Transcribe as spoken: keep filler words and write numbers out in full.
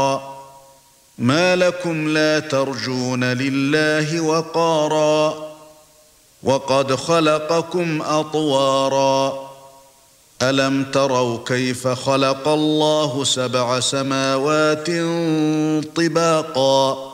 ما لكم لا ترجون لله وقارا وقد خلقكم أطوارا ألم تروا كيف خلق الله سبع سماوات طباقا